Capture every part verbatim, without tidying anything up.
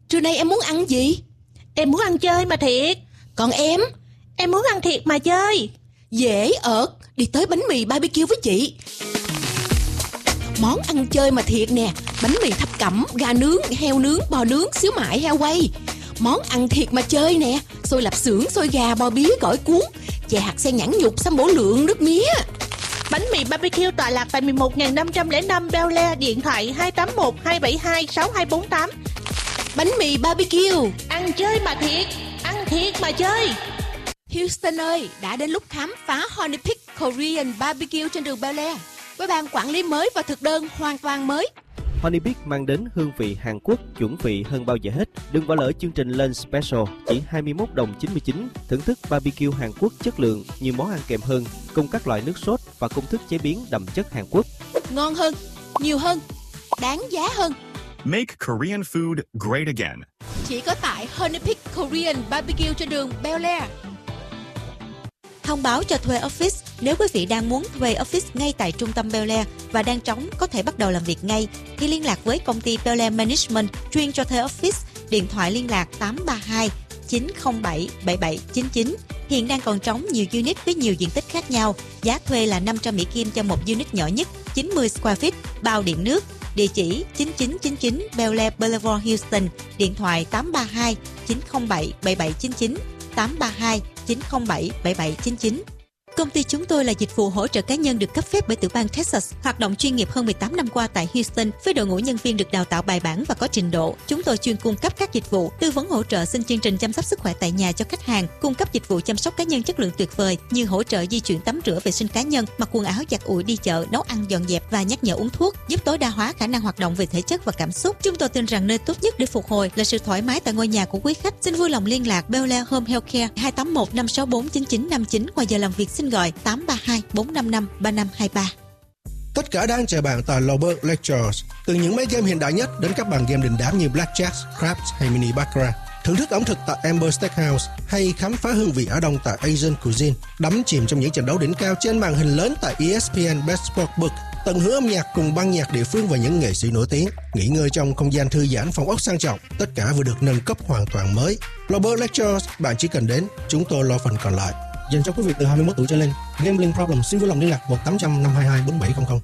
Trưa nay em muốn ăn gì? Em muốn ăn chơi mà thiệt. Còn em? Em muốn ăn thiệt mà chơi. Dễ ợt, đi tới bánh mì ba bi kiu với chị. Món ăn chơi mà thiệt nè. Bánh mì thập cẩm, gà nướng, heo nướng, bò nướng, xíu mại, heo quay. Món ăn thiệt mà chơi nè. Xôi lạp xưởng, xôi gà, bò bía, gỏi cuốn, chè hạt sen nhãn nhục, sâm bổ lượng, nước mía. Bánh mì ba bi kiu tọa lạc tại mười một nghìn năm trăm lẻ năm Bel Air, điện thoại hai tám một hai bảy hai sáu hai bốn tám. Bánh mì ba bi kiu, ăn chơi mà thiệt, ăn thiệt mà chơi. Houston ơi, đã đến lúc khám phá Honey Pig Korean bê bê kiu trên đường Bel Air với ban quản lý mới và thực đơn hoàn toàn mới. Honey Pig mang đến hương vị Hàn Quốc chuẩn vị hơn bao giờ hết. Đừng bỏ lỡ chương trình Lunch Special chỉ hai mươi mốt đồng chín mươi chín, thưởng thức bê bê kiu Hàn Quốc chất lượng, nhiều món ăn kèm hơn, cùng các loại nước sốt và công thức chế biến đậm chất Hàn Quốc. Ngon hơn, nhiều hơn, đáng giá hơn. Make Korean food great again. Chỉ có tại Honey Pig Korean bê bê kiu trên đường Bel Air. Thông báo cho thuê office. Nếu quý vị đang muốn thuê office ngay tại trung tâm Bel Air và đang trống có thể bắt đầu làm việc ngay, thì liên lạc với công ty Bel Air Management chuyên cho thuê office. Điện thoại liên lạc tám ba hai chín không bảy bảy bảy chín chín. Hiện đang còn trống nhiều unit với nhiều diện tích khác nhau. Giá thuê là năm trăm Mỹ Kim cho một unit nhỏ nhất, chín mươi square feet, bao điện nước. Địa chỉ chín chín chín chín Bel Air Boulevard, Houston. Điện thoại tám ba hai chín không bảy bảy bảy chín chín, tám ba hai chín không bảy bảy bảy chín chín. Công ty chúng tôi là dịch vụ hỗ trợ cá nhân được cấp phép bởi tiểu bang Texas, hoạt động chuyên nghiệp hơn mười tám năm qua tại Houston với đội ngũ nhân viên được đào tạo bài bản và có trình độ. Chúng tôi chuyên cung cấp các dịch vụ tư vấn hỗ trợ xin chương trình chăm sóc sức khỏe tại nhà cho khách hàng, cung cấp dịch vụ chăm sóc cá nhân chất lượng tuyệt vời như hỗ trợ di chuyển tắm rửa vệ sinh cá nhân, mặc quần áo, giặt ủi, đi chợ, nấu ăn, dọn dẹp và nhắc nhở uống thuốc, giúp tối đa hóa khả năng hoạt động về thể chất và cảm xúc. Chúng tôi tin rằng nơi tốt nhất để phục hồi là sự thoải mái tại ngôi nhà của quý khách. Xin vui lòng liên lạc Bel Air Home Healthcare hai tám một năm sáu bốn chín chín năm chín. Ngoài giờ làm việc xin gọi tám ba hai bốn năm năm ba năm hai ba. Tất cả đang chờ bạn tại Lober Lectures. Từ những máy game hiện đại nhất đến các bàn game đình đám như Blackjack, Craps hay Mini Baccarat. Thưởng thức ẩm thực tại Amber Steakhouse hay khám phá hương vị Á Đông tại Asian Cuisine. Đắm chìm trong những trận đấu đỉnh cao trên màn hình lớn tại E S P N Best Sportsbook. Tận hưởng âm nhạc cùng ban nhạc địa phương và những nghệ sĩ nổi tiếng. Nghỉ ngơi trong không gian thư giãn, phòng ốc sang trọng. Tất cả vừa được nâng cấp hoàn toàn mới. Lober Lectures, bạn chỉ cần đến, chúng tôi lo phần còn lại. Dành cho quý vị từ hai mươi mốt tuổi trở lên. Gambling problem xin vui lòng liên lạc một tám trăm năm hai hai bốn bảy không không.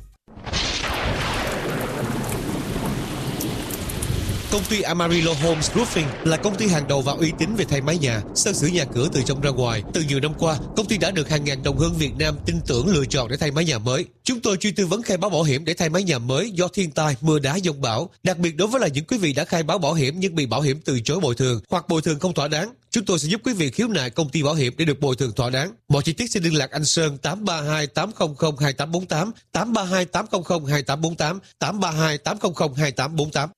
Công ty Amarillo Homes Roofing là công ty hàng đầu và uy tín về thay mái nhà, sơn sửa nhà cửa từ trong ra ngoài. Từ nhiều năm qua, công ty đã được hàng ngàn đồng hương Việt Nam tin tưởng lựa chọn để thay mái nhà mới. Chúng tôi chuyên tư vấn khai báo bảo hiểm để thay mái nhà mới do thiên tai, mưa đá, dông bão. Đặc biệt đối với là những quý vị đã khai báo bảo hiểm nhưng bị bảo hiểm từ chối bồi thường hoặc bồi thường không thỏa đáng, chúng tôi sẽ giúp quý vị khiếu nại công ty bảo hiểm để được bồi thường thỏa đáng. Mọi chi tiết xin liên lạc anh Sơn tám ba hai tám không không hai tám bốn tám, tám ba hai tám không không hai tám bốn tám, tám ba hai tám không không hai tám bốn tám.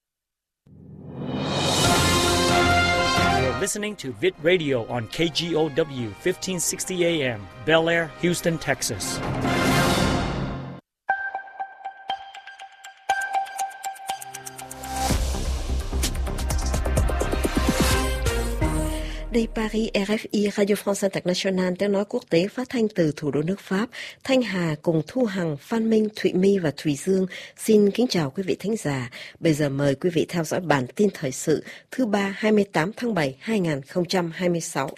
Listening to Vit Radio on K G O W fifteen sixty A M, Bel Air, Houston, Texas. Đây Paris, R F I, Radio France International, tiếng nói quốc tế phát thanh từ thủ đô nước Pháp. Thanh Hà cùng Thu Hằng, Phan Minh, Thụy My và Thùy Dương xin kính chào quý vị thính giả. Bây giờ mời quý vị theo dõi bản tin thời sự thứ ba hai mươi tám tháng bảy năm hai nghìn không trăm hai mươi sáu.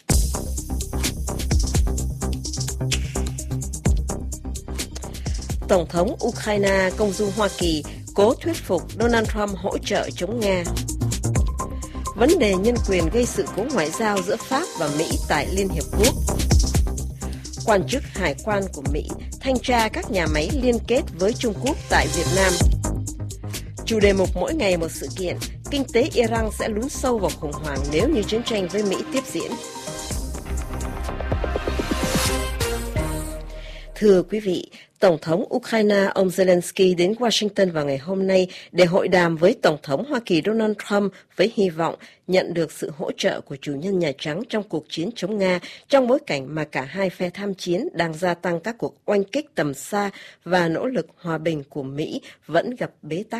Tổng thống Ukraine công du Hoa Kỳ cố thuyết phục Donald Trump hỗ trợ chống Nga. Vấn đề nhân quyền gây sự cố ngoại giao giữa Pháp và Mỹ tại Liên Hiệp Quốc. Quan chức hải quan của Mỹ thanh tra các nhà máy liên kết với Trung Quốc tại Việt Nam. Chủ đề mục mỗi ngày một sự kiện, kinh tế Iran sẽ lún sâu vào khủng hoảng nếu như chiến tranh với Mỹ tiếp diễn. Thưa quý vị, Tổng thống Ukraine ông Zelensky đến Washington vào ngày hôm nay để hội đàm với Tổng thống Hoa Kỳ Donald Trump với hy vọng nhận được sự hỗ trợ của chủ nhân Nhà Trắng trong cuộc chiến chống Nga trong bối cảnh mà cả hai phe tham chiến đang gia tăng các cuộc oanh kích tầm xa và nỗ lực hòa bình của Mỹ vẫn gặp bế tắc.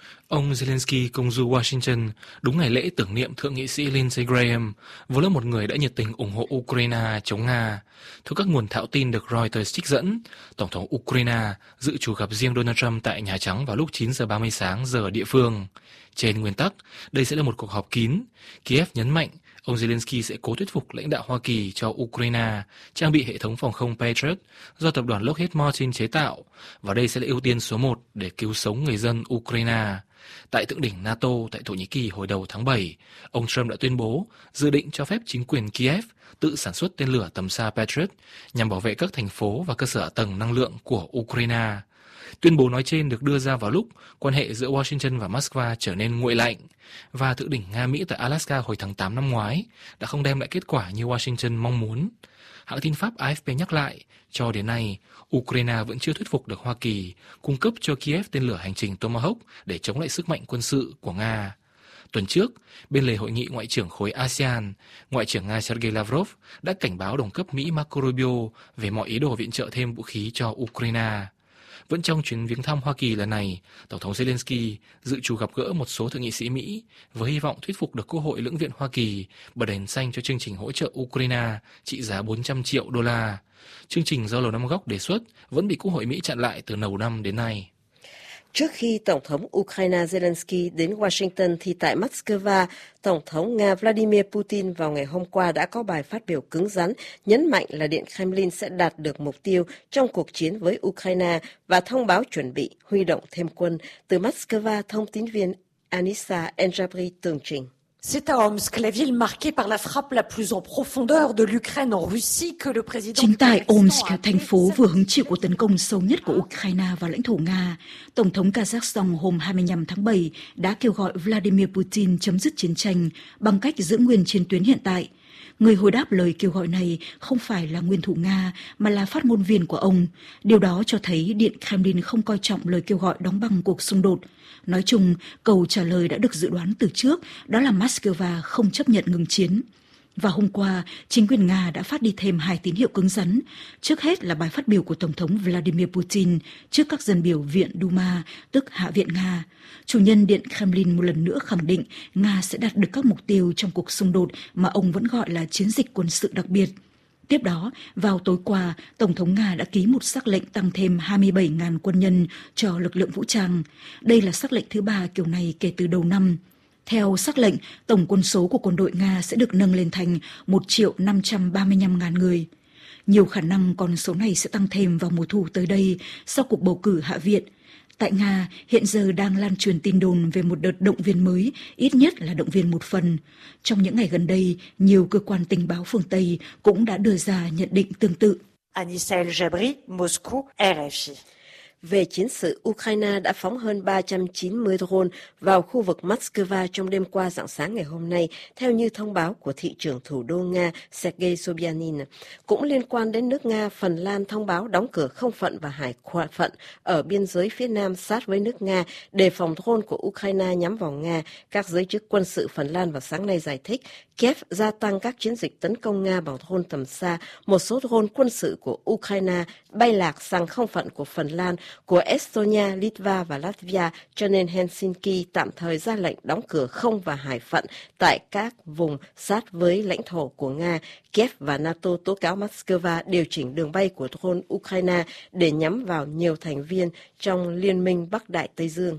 Ông Zelensky công du Washington đúng ngày lễ tưởng niệm thượng nghị sĩ Lindsey Graham, vốn là một người đã nhiệt tình ủng hộ Ukraine chống Nga. Theo các nguồn thạo tin được Reuters trích dẫn, Tổng thống Ukraine dự chủ gặp riêng Donald Trump tại Nhà Trắng vào lúc chín giờ ba mươi sáng giờ địa phương. Trên nguyên tắc, đây sẽ là một cuộc họp kín. Kiev nhấn mạnh ông Zelensky sẽ cố thuyết phục lãnh đạo Hoa Kỳ cho Ukraine trang bị hệ thống phòng không Patriot do tập đoàn Lockheed Martin chế tạo, và đây sẽ là ưu tiên số một để cứu sống người dân Ukraine. Tại thượng đỉnh NATO tại Thổ Nhĩ Kỳ hồi đầu tháng bảy, ông Trump đã tuyên bố dự định cho phép chính quyền Kiev tự sản xuất tên lửa tầm xa Patriot nhằm bảo vệ các thành phố và cơ sở hạ tầng năng lượng của Ukraine. Tuyên bố nói trên được đưa ra vào lúc quan hệ giữa Washington và Moscow trở nên nguội lạnh, và thượng đỉnh Nga-Mỹ tại Alaska hồi tháng tám năm ngoái đã không đem lại kết quả như Washington mong muốn. Hãng tin Pháp A F P nhắc lại, cho đến nay, Ukraine vẫn chưa thuyết phục được Hoa Kỳ cung cấp cho Kiev tên lửa hành trình Tomahawk để chống lại sức mạnh quân sự của Nga. Tuần trước, bên lề hội nghị ngoại trưởng khối a sê an, Ngoại trưởng Nga Sergei Lavrov đã cảnh báo đồng cấp Mỹ Marco Rubio về mọi ý đồ viện trợ thêm vũ khí cho Ukraine. Vẫn trong chuyến viếng thăm Hoa Kỳ lần này, Tổng thống Zelensky dự trù gặp gỡ một số thượng nghị sĩ Mỹ với hy vọng thuyết phục được Quốc hội lưỡng viện Hoa Kỳ bật đèn xanh cho chương trình hỗ trợ Ukraine trị giá bốn trăm triệu đô la. Chương trình do Lầu Năm Góc đề xuất vẫn bị Quốc hội Mỹ chặn lại từ đầu năm đến nay. Trước khi Tổng thống Ukraine Zelensky đến Washington thì tại Moscow, Tổng thống Nga Vladimir Putin vào ngày hôm qua đã có bài phát biểu cứng rắn, nhấn mạnh là Điện Kremlin sẽ đạt được mục tiêu trong cuộc chiến với Ukraine và thông báo chuẩn bị huy động thêm quân. Từ Moscow, thông tín viên Anissa Enjabri tường trình. C'est à Omsk, la ville marquée par la frappe la plus en profondeur de l'Ukraine en Russie que le président. Chính tại Omsk, thành phố vừa hứng chịu cuộc tấn công sâu nhất của Ukraine vào lãnh thổ Nga, Tổng thống Kazakhstan hôm hai mươi lăm tháng bảy đã kêu gọi Vladimir Putin chấm dứt chiến tranh bằng cách giữ nguyên chiến tuyến hiện tại. Người hồi đáp lời kêu gọi này không phải là nguyên thủ Nga mà là phát ngôn viên của ông. Điều đó cho thấy Điện Kremlin không coi trọng lời kêu gọi đóng băng cuộc xung đột. Nói chung, câu trả lời đã được dự đoán từ trước, đó là Moscow không chấp nhận ngừng chiến. Và hôm qua, chính quyền Nga đã phát đi thêm hai tín hiệu cứng rắn. Trước hết là bài phát biểu của Tổng thống Vladimir Putin trước các dân biểu Viện Duma, tức Hạ viện Nga. Chủ nhân Điện Kremlin một lần nữa khẳng định Nga sẽ đạt được các mục tiêu trong cuộc xung đột mà ông vẫn gọi là chiến dịch quân sự đặc biệt. Tiếp đó, vào tối qua, Tổng thống Nga đã ký một sắc lệnh tăng thêm hai mươi bảy nghìn quân nhân cho lực lượng vũ trang. Đây là sắc lệnh thứ ba kiểu này kể từ đầu năm. Theo sắc lệnh, tổng quân số của quân đội Nga sẽ được nâng lên thành một triệu năm trăm ba mươi lăm nghìn người. Nhiều khả năng con số này sẽ tăng thêm vào mùa thu tới đây sau cuộc bầu cử Hạ viện. Tại Nga, hiện giờ đang lan truyền tin đồn về một đợt động viên mới, ít nhất là động viên một phần. Trong những ngày gần đây, nhiều cơ quan tình báo phương Tây cũng đã đưa ra nhận định tương tự. Anissa El-Jabri, Moscou, R F I. Về chiến sự, Ukraine đã phóng hơn ba trăm chín mươi drone vào khu vực Moscow trong đêm qua rạng sáng ngày hôm nay, theo như thông báo của thị trưởng thủ đô Nga Sergei Sobyanin. Cũng liên quan đến nước Nga, Phần Lan thông báo đóng cửa không phận và hải phận ở biên giới phía nam sát với nước Nga, đề phòng drone của Ukraine nhắm vào Nga. Các giới chức quân sự Phần Lan vào sáng nay giải thích, Kiev gia tăng các chiến dịch tấn công Nga bằng drone tầm xa. Một số drone quân sự của Ukraine bay lạc sang không phận của Phần Lan, của Estonia, Litva và Latvia, cho nên Helsinki tạm thời ra lệnh đóng cửa không và hải phận tại các vùng sát với lãnh thổ của Nga. Kiev và NATO tố cáo Moscow điều chỉnh đường bay của drone Ukraine để nhắm vào nhiều thành viên trong Liên minh Bắc Đại Tây Dương.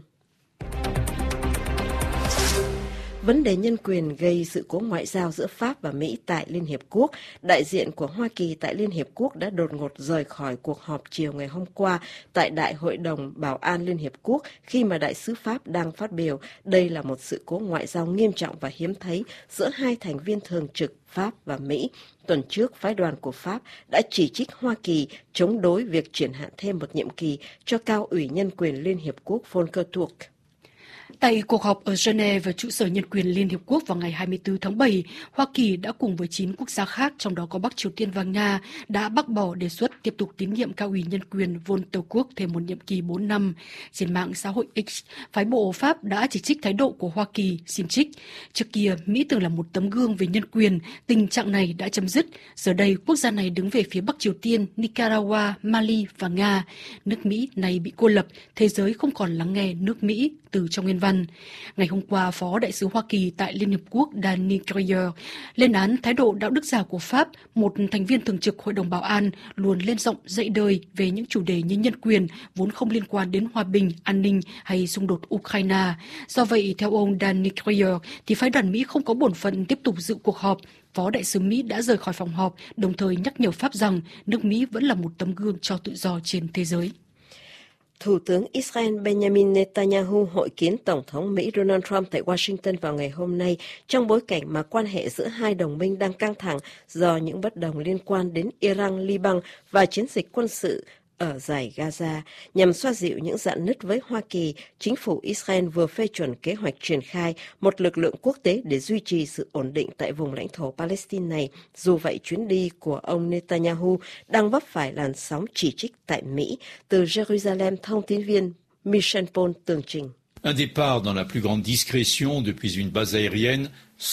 Vấn đề nhân quyền gây sự cố ngoại giao giữa Pháp và Mỹ tại Liên Hiệp Quốc. Đại diện của Hoa Kỳ tại Liên Hiệp Quốc đã đột ngột rời khỏi cuộc họp chiều ngày hôm qua tại Đại hội đồng Bảo an Liên Hiệp Quốc khi mà Đại sứ Pháp đang phát biểu. Đây là một sự cố ngoại giao nghiêm trọng và hiếm thấy giữa hai thành viên thường trực Pháp và Mỹ. Tuần trước, phái đoàn của Pháp đã chỉ trích Hoa Kỳ chống đối việc chuyển hạn thêm một nhiệm kỳ cho cao ủy nhân quyền Liên Hiệp Quốc Volker Turk. Tại cuộc họp ở Geneva, trụ sở nhân quyền Liên Hiệp Quốc vào ngày hai mươi tư tháng bảy, Hoa Kỳ đã cùng với chín quốc gia khác, trong đó có Bắc Triều Tiên và Nga, đã bác bỏ đề xuất tiếp tục tín nhiệm cao ủy nhân quyền Volter-Quốc thêm một nhiệm kỳ bốn năm. Trên mạng xã hội X, phái bộ Pháp đã chỉ trích thái độ của Hoa Kỳ, xin trích. Trước kia, Mỹ từng là một tấm gương về nhân quyền, tình trạng này đã chấm dứt. Giờ đây, quốc gia này đứng về phía Bắc Triều Tiên, Nicaragua, Mali và Nga. Nước Mỹ này bị cô lập, thế giới không còn lắng nghe nước Mỹ từ trong nguyên văn. Ngày hôm qua, Phó Đại sứ Hoa Kỳ tại Liên Hiệp Quốc Danny Grier lên án thái độ đạo đức giả của Pháp, một thành viên thường trực Hội đồng Bảo an, luôn lên giọng dạy đời về những chủ đề như nhân quyền vốn không liên quan đến hòa bình, an ninh hay xung đột Ukraine. Do vậy, theo ông Danny Grier, thì phái đoàn Mỹ không có bổn phận tiếp tục dự cuộc họp. Phó Đại sứ Mỹ đã rời khỏi phòng họp, đồng thời nhắc nhở Pháp rằng nước Mỹ vẫn là một tấm gương cho tự do trên thế giới. Thủ tướng Israel Benjamin Netanyahu hội kiến Tổng thống Mỹ Donald Trump tại Washington vào ngày hôm nay trong bối cảnh mà quan hệ giữa hai đồng minh đang căng thẳng do những bất đồng liên quan đến Iran, Liban và chiến dịch quân sự ở dải Gaza. Nhằm xoa dịu những rạn nứt với Hoa Kỳ, chính phủ Israel vừa phê chuẩn kế hoạch triển khai một lực lượng quốc tế để duy trì sự ổn định tại vùng lãnh thổ Palestine này. Dù vậy, chuyến đi của ông Netanyahu đang vấp phải làn sóng chỉ trích tại Mỹ. Từ Jerusalem, thông tin viên Michel Paul tường trình. Un départ dans la plus grande discrétion depuis une base aérienne.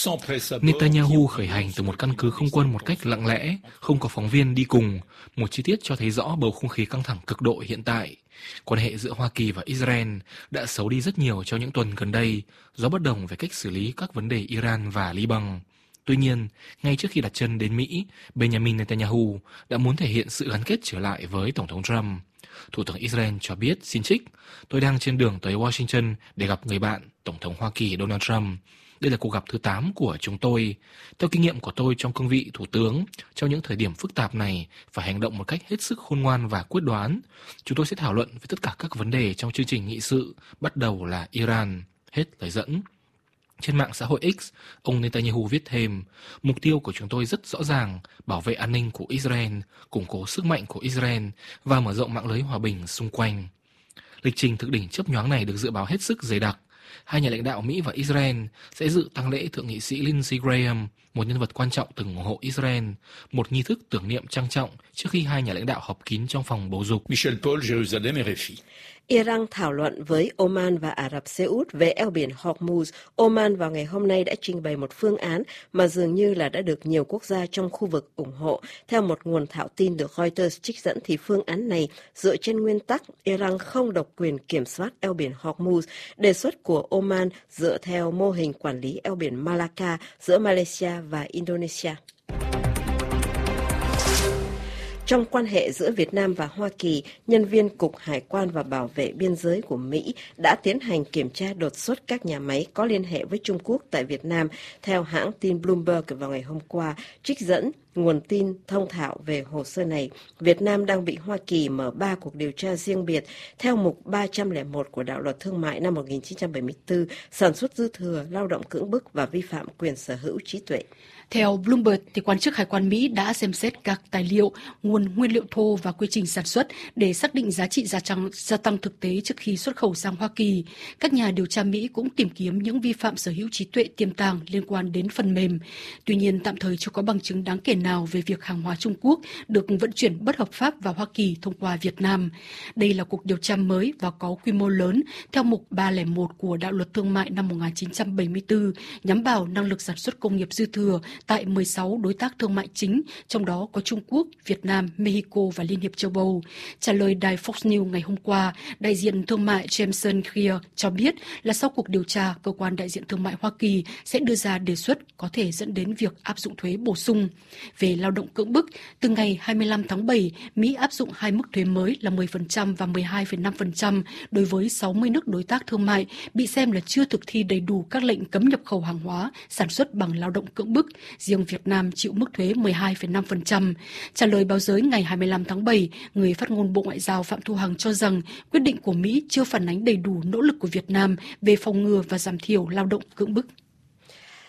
Netanyahu khởi hành từ một căn cứ không quân một cách lặng lẽ, không có phóng viên đi cùng, một chi tiết cho thấy rõ bầu không khí căng thẳng cực độ hiện tại. Quan hệ giữa Hoa Kỳ và Israel đã xấu đi rất nhiều trong những tuần gần đây do bất đồng về cách xử lý các vấn đề Iran và Liban. Tuy nhiên, ngay trước khi đặt chân đến Mỹ, Benjamin Netanyahu đã muốn thể hiện sự gắn kết trở lại với Tổng thống Trump. Thủ tướng Israel cho biết, xin trích, tôi đang trên đường tới Washington để gặp người bạn, Tổng thống Hoa Kỳ Donald Trump. Đây là cuộc gặp thứ tám của chúng tôi. Theo kinh nghiệm của tôi trong cương vị Thủ tướng, trong những thời điểm phức tạp này, phải hành động một cách hết sức khôn ngoan và quyết đoán. Chúng tôi sẽ thảo luận về tất cả các vấn đề trong chương trình nghị sự, bắt đầu là Iran. Hết lời dẫn. Trên mạng xã hội X, ông Netanyahu viết thêm, mục tiêu của chúng tôi rất rõ ràng, bảo vệ an ninh của Israel, củng cố sức mạnh của Israel và mở rộng mạng lưới hòa bình xung quanh. Lịch trình thực đỉnh chớp nhoáng này được dự báo hết sức dày đặc. Hai nhà lãnh đạo Mỹ và Israel sẽ dự tang lễ Thượng nghị sĩ Lindsey Graham, một nhân vật quan trọng từng ủng hộ Israel, một nghi thức tưởng niệm trang trọng trước khi hai nhà lãnh đạo họp kín trong phòng bầu dục. Michel Paul, Jerusalem, R F I. Iran thảo luận với Oman và Ả Rập Xê Út về eo biển Hormuz. Oman vào ngày hôm nay đã trình bày một phương án mà dường như là đã được nhiều quốc gia trong khu vực ủng hộ. Theo một nguồn thạo tin được Reuters trích dẫn thì phương án này dựa trên nguyên tắc Iran không độc quyền kiểm soát eo biển Hormuz. Đề xuất của Oman dựa theo mô hình quản lý eo biển Malacca giữa Malaysia và Indonesia. Trong quan hệ giữa Việt Nam và Hoa Kỳ, nhân viên Cục Hải quan và Bảo vệ Biên giới của Mỹ đã tiến hành kiểm tra đột xuất các nhà máy có liên hệ với Trung Quốc tại Việt Nam, theo hãng tin Bloomberg vào ngày hôm qua, trích dẫn nguồn tin thông thạo về hồ sơ này. Việt Nam đang bị Hoa Kỳ mở ba cuộc điều tra riêng biệt theo mục ba trăm lẻ một của Đạo luật Thương mại năm một nghìn chín trăm bảy mươi tư, sản xuất dư thừa, lao động cưỡng bức và vi phạm quyền sở hữu trí tuệ. Theo Bloomberg, thì quan chức Hải quan Mỹ đã xem xét các tài liệu, nguồn nguyên liệu thô và quy trình sản xuất để xác định giá trị gia tăng, gia tăng thực tế trước khi xuất khẩu sang Hoa Kỳ. Các nhà điều tra Mỹ cũng tìm kiếm những vi phạm sở hữu trí tuệ tiềm tàng liên quan đến phần mềm. Tuy nhiên, tạm thời chưa có bằng chứng đáng kể nào về việc hàng hóa Trung Quốc được vận chuyển bất hợp pháp vào Hoa Kỳ thông qua Việt Nam. Đây là cuộc điều tra mới và có quy mô lớn theo mục ba trăm lẻ một của Đạo luật Thương mại năm một nghìn chín trăm bảy mươi tư, nhắm vào năng lực sản xuất công nghiệp dư thừa tại mười sáu đối tác thương mại chính, trong đó có Trung Quốc, Việt Nam, Mexico và Liên hiệp châu Âu. Trả lời đài Fox News ngày hôm qua, đại diện thương mại Jameson Greer cho biết là sau cuộc điều tra, cơ quan đại diện thương mại Hoa Kỳ sẽ đưa ra đề xuất có thể dẫn đến việc áp dụng thuế bổ sung. Về lao động cưỡng bức, từ ngày hai mươi lăm tháng bảy, Mỹ áp dụng hai mức thuế mới là mười phần trăm và mười hai phẩy năm phần trăm đối với sáu mươi nước đối tác thương mại bị xem là chưa thực thi đầy đủ các lệnh cấm nhập khẩu hàng hóa sản xuất bằng lao động cưỡng bức. Riêng Việt Nam chịu mức thuế mười hai phẩy năm phần trăm. Trả lời báo giới ngày hai mươi lăm tháng bảy, người phát ngôn Bộ Ngoại giao Phạm Thu Hằng cho rằng quyết định của Mỹ chưa phản ánh đầy đủ nỗ lực của Việt Nam về phòng ngừa và giảm thiểu lao động cưỡng bức.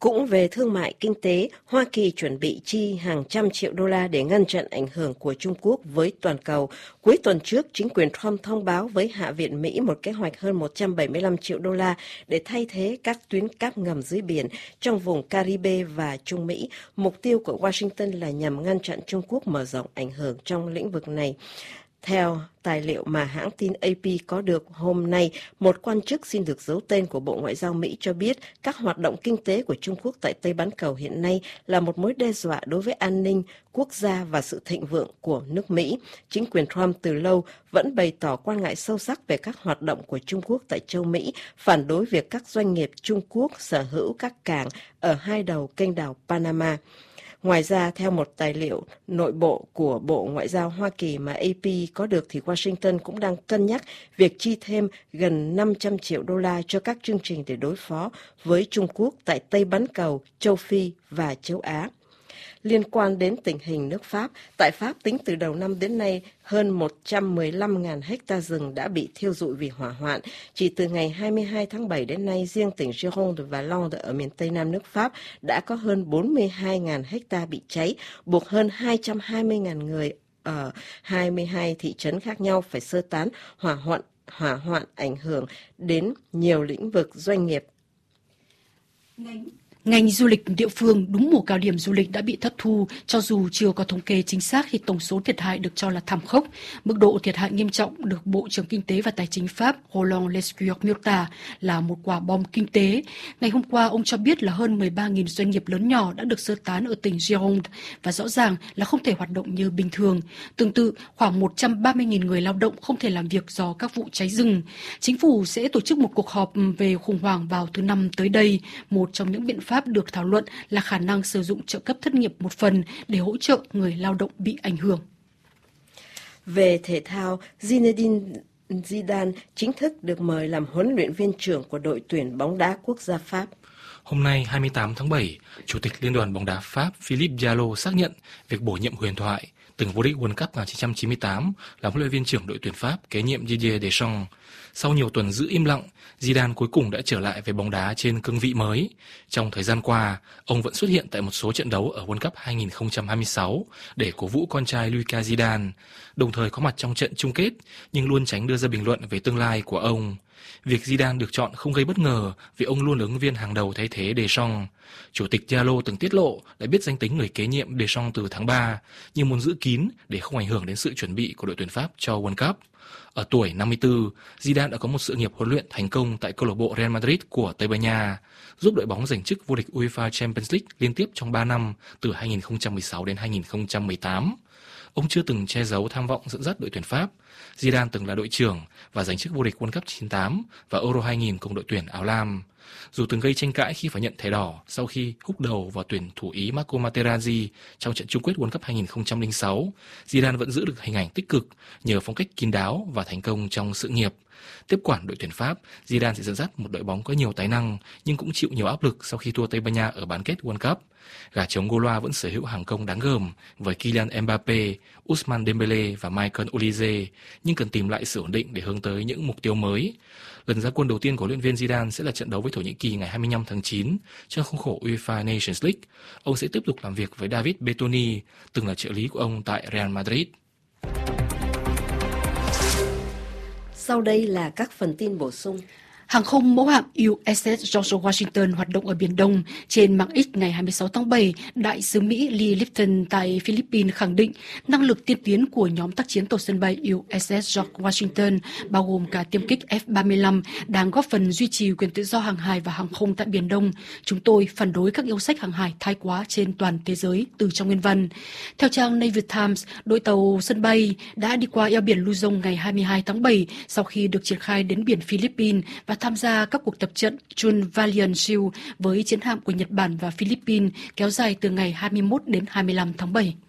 Cũng về thương mại kinh tế, Hoa Kỳ chuẩn bị chi hàng trăm triệu đô la để ngăn chặn ảnh hưởng của Trung Quốc với toàn cầu. Cuối tuần trước, chính quyền Trump thông báo với Hạ viện Mỹ một kế hoạch hơn một trăm bảy mươi lăm triệu đô la để thay thế các tuyến cáp ngầm dưới biển trong vùng Caribe và Trung Mỹ. Mục tiêu của Washington là nhằm ngăn chặn Trung Quốc mở rộng ảnh hưởng trong lĩnh vực này. Theo tài liệu mà hãng tin A P có được hôm nay, một quan chức xin được giấu tên của Bộ Ngoại giao Mỹ cho biết các hoạt động kinh tế của Trung Quốc tại Tây Bán Cầu hiện nay là một mối đe dọa đối với an ninh, quốc gia và sự thịnh vượng của nước Mỹ. Chính quyền Trump từ lâu vẫn bày tỏ quan ngại sâu sắc về các hoạt động của Trung Quốc tại châu Mỹ, phản đối việc các doanh nghiệp Trung Quốc sở hữu các cảng ở hai đầu kênh đảo Panama. Ngoài ra, theo một tài liệu nội bộ của Bộ Ngoại giao Hoa Kỳ mà A P có được, thì Washington cũng đang cân nhắc việc chi thêm gần năm trăm triệu đô la cho các chương trình để đối phó với Trung Quốc tại Tây Bán Cầu, châu Phi và châu Á. Liên quan đến tình hình nước Pháp, tại Pháp tính từ đầu năm đến nay, hơn một trăm mười lăm nghìn hecta rừng đã bị thiêu rụi vì hỏa hoạn. Chỉ từ ngày hai mươi hai tháng bảy đến nay, riêng tỉnh Gironde và Landes ở miền Tây Nam nước Pháp đã có hơn bốn mươi hai nghìn hecta bị cháy, buộc hơn hai trăm hai mươi nghìn người ở hai mươi hai thị trấn khác nhau phải sơ tán. Hỏa hoạn, hỏa hoạn ảnh hưởng đến nhiều lĩnh vực doanh nghiệp. Ngành du lịch địa phương đúng mùa cao điểm du lịch đã bị thất thu, cho dù chưa có thống kê chính xác thì tổng số thiệt hại được cho là thảm khốc. Mức độ thiệt hại nghiêm trọng được Bộ trưởng Kinh tế và Tài chính Pháp Roland Lescure miêu tả là một quả bom kinh tế. Ngày hôm qua, ông cho biết là hơn mười ba nghìn doanh nghiệp lớn nhỏ đã được sơ tán ở tỉnh Gironde và rõ ràng là không thể hoạt động như bình thường. Tương tự, khoảng một trăm ba mươi nghìn người lao động không thể làm việc do các vụ cháy rừng. Chính phủ sẽ tổ chức một cuộc họp về khủng hoảng vào thứ Năm tới đây. Một trong những biện pháp Pháp được thảo luận là khả năng sử dụng trợ cấp thất nghiệp một phần để hỗ trợ người lao động bị ảnh hưởng. Về thể thao, Zinedine Zidane chính thức được mời làm huấn luyện viên trưởng của đội tuyển bóng đá quốc gia Pháp. Hôm nay hai mươi tám tháng bảy, Chủ tịch Liên đoàn bóng đá Pháp Philippe Diallo xác nhận việc bổ nhiệm huyền thoại, từng vô địch World Cup một nghìn chín trăm chín mươi tám, làm huấn luyện viên trưởng đội tuyển Pháp kế nhiệm Didier Deschamps. Sau nhiều tuần giữ im lặng, Zidane cuối cùng đã trở lại với bóng đá trên cương vị mới. Trong thời gian qua, ông vẫn xuất hiện tại một số trận đấu ở World Cup hai không hai sáu để cổ vũ con trai Lucas Zidane, đồng thời có mặt trong trận chung kết nhưng luôn tránh đưa ra bình luận về tương lai của ông. Việc Zidane được chọn không gây bất ngờ vì ông luôn là ứng viên hàng đầu thay thế Deschamps. Chủ tịch Diallo từng tiết lộ đã biết danh tính người kế nhiệm Deschamps từ tháng ba, nhưng muốn giữ kín để không ảnh hưởng đến sự chuẩn bị của đội tuyển Pháp cho World Cup. Ở tuổi năm mươi tư, Zidane đã có một sự nghiệp huấn luyện thành công tại câu lạc bộ Real Madrid của Tây Ban Nha, giúp đội bóng giành chức vô địch UEFA Champions League liên tiếp trong ba năm từ hai không một sáu đến hai không một tám. Ông chưa từng che giấu tham vọng dẫn dắt đội tuyển Pháp. Zidane từng là đội trưởng và giành chức vô địch World Cup chín tám và Euro hai nghìn cùng đội tuyển áo lam. Dù từng gây tranh cãi khi phải nhận thẻ đỏ sau khi húc đầu vào tuyển thủ Ý Marco Materazzi trong trận chung kết World Cup hai không không sáu, Zidane vẫn giữ được hình ảnh tích cực nhờ phong cách kín đáo và thành công trong sự nghiệp. Tiếp quản đội tuyển Pháp, Zidane sẽ dẫn dắt một đội bóng có nhiều tài năng nhưng cũng chịu nhiều áp lực sau khi thua Tây Ban Nha ở bán kết World Cup. Gà trống Gaulois vẫn sở hữu hàng công đáng gờm với Kylian Mbappé, Ousmane Dembélé và Michael Olise, nhưng cần tìm lại sự ổn định để hướng tới những mục tiêu mới. Lần ra quân đầu tiên của huấn luyện viên Zidane sẽ là trận đấu với Thổ Nhĩ Kỳ ngày hai mươi lăm tháng chín trong khuôn khổ UEFA Nations League. Ông sẽ tiếp tục làm việc với David Bertoni, từng là trợ lý của ông tại Real Madrid. Sau đây là các phần tin bổ sung. Hàng không mẫu hạm u ét ét George Washington hoạt động ở Biển Đông. Trên mạng X ngày hai mươi sáu tháng bảy, Đại sứ Mỹ Lee Lipton tại Philippines khẳng định năng lực tiên tiến của nhóm tác chiến tàu sân bay u ét ét George Washington, bao gồm cả tiêm kích F ba mươi lăm, đang góp phần duy trì quyền tự do hàng hải và hàng không tại Biển Đông. Chúng tôi phản đối các yêu sách hàng hải thái quá trên toàn thế giới, từ trong nguyên văn. Theo trang Navy Times, đội tàu sân bay đã đi qua eo biển Luzon ngày hai mươi hai tháng bảy sau khi được triển khai đến biển Philippines và tham gia các cuộc tập trận June Valiant Shield với chiến hạm của Nhật Bản và Philippines kéo dài từ ngày hai mươi mốt đến hai mươi lăm tháng bảy.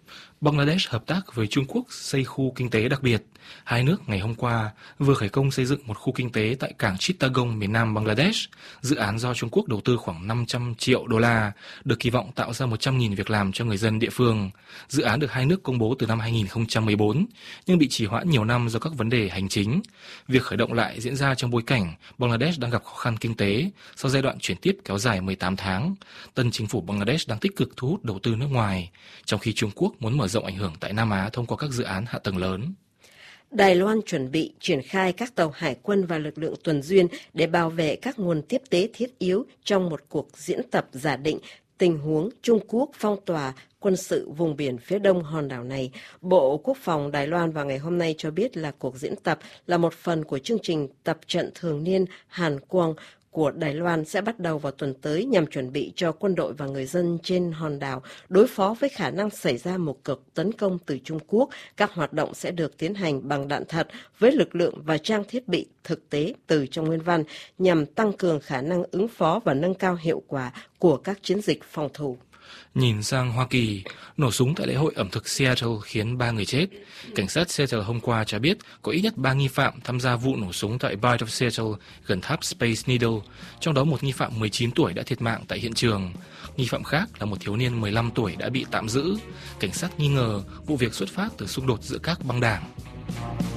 Bangladesh hợp tác với Trung Quốc xây khu kinh tế đặc biệt. Hai nước ngày hôm qua vừa khởi công xây dựng một khu kinh tế tại cảng Chittagong miền nam Bangladesh. Dự án do Trung Quốc đầu tư khoảng năm trăm triệu đô la, được kỳ vọng tạo ra một trăm nghìn việc làm cho người dân địa phương. Dự án được hai nước công bố từ năm hai nghìn không trăm mười bốn, nhưng bị trì hoãn nhiều năm do các vấn đề hành chính. Việc khởi động lại diễn ra trong bối cảnh Bangladesh đang gặp khó khăn kinh tế sau giai đoạn chuyển tiếp kéo dài mười tám tháng. Tân chính phủ Bangladesh đang tích cực thu hút đầu tư nước ngoài, trong khi Trung Quốc muốn mở rộng ảnh hưởng tại Nam Á thông qua các dự án hạ tầng lớn. Đài Loan chuẩn bị triển khai các tàu hải quân và lực lượng tuần duyên để bảo vệ các nguồn tiếp tế thiết yếu trong một cuộc diễn tập giả định tình huống Trung Quốc phong tỏa quân sự vùng biển phía đông hòn đảo này. Bộ Quốc phòng Đài Loan vào ngày hôm nay cho biết là cuộc diễn tập là một phần của chương trình tập trận thường niên Hàn Quang của Đài Loan sẽ bắt đầu vào tuần tới nhằm chuẩn bị cho quân đội và người dân trên hòn đảo đối phó với khả năng xảy ra một cuộc tấn công từ Trung Quốc. Các hoạt động sẽ được tiến hành bằng đạn thật với lực lượng và trang thiết bị thực tế từ trong nguyên văn nhằm tăng cường khả năng ứng phó và nâng cao hiệu quả của các chiến dịch phòng thủ. Nhìn sang Hoa Kỳ, nổ súng tại lễ hội ẩm thực Seattle khiến ba người chết. Cảnh sát Seattle hôm qua cho biết có ít nhất ba nghi phạm tham gia vụ nổ súng tại Bight of Seattle gần tháp Space Needle, trong đó một nghi phạm mười chín tuổi đã thiệt mạng tại hiện trường. Nghi phạm khác là một thiếu niên mười lăm tuổi đã bị tạm giữ. Cảnh sát nghi ngờ vụ việc xuất phát từ xung đột giữa các băng đảng.